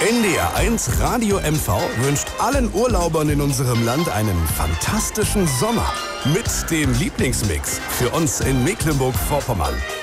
NDR1 Radio MV wünscht allen Urlaubern in unserem Land einen fantastischen Sommer. Mit dem Lieblingsmix für uns in Mecklenburg-Vorpommern.